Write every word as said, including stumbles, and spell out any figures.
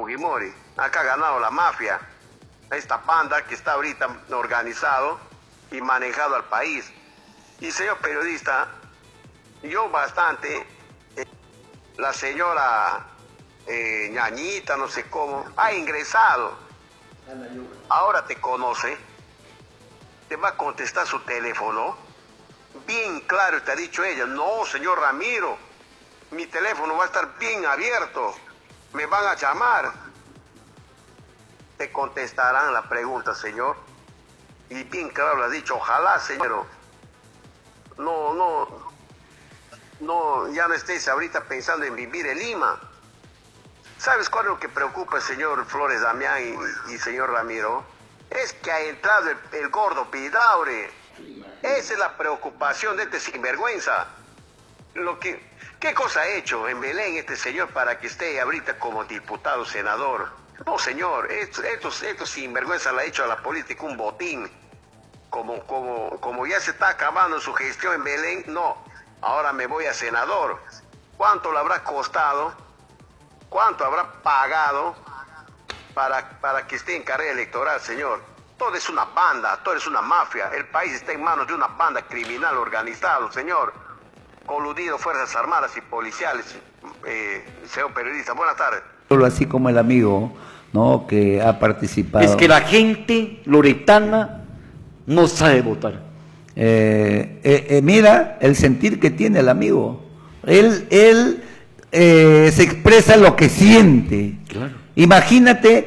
Fujimori. Acá ha ganado la mafia, esta banda que está ahorita organizado y manejado al país. Y señor periodista, yo bastante, eh, la señora eh, Ñañita, no sé cómo, ha ingresado. Ahora te conoce, te va a contestar su teléfono. Bien claro te ha dicho ella, no, señor Ramiro, mi teléfono va a estar bien abierto, me van a llamar. Te contestarán la pregunta, señor. Y bien claro le ha dicho, ojalá, señor, no, no, no, ya no estés ahorita pensando en vivir en Lima. ¿Sabes cuál es lo que preocupa, señor Flores Damián y, y señor Ramiro? Es que ha entrado el, el gordo Vidaurre. Esa es la preocupación de este sinvergüenza. Lo que, ¿Qué cosa ha hecho en Belén este señor para que esté ahorita como diputado, senador? No, señor, estos, estos, estos sinvergüenza le ha hecho a la política un botín. Como, como, como ya se está acabando su gestión en Belén, no, ahora me voy a senador. ¿Cuánto le habrá costado? ¿Cuánto habrá pagado para, para que esté en carrera electoral, señor? Todo es una banda, todo es una mafia. El país está en manos de una banda criminal organizada, señor. Coludido, Fuerzas Armadas y policiales. Eh, señor periodista, buenas tardes. Solo así como el amigo, ¿no?, que ha participado. Es que la gente loretana no sabe votar. Eh, eh, eh, mira el sentir que tiene el amigo. Él, él eh, se expresa lo que siente. Claro. Imagínate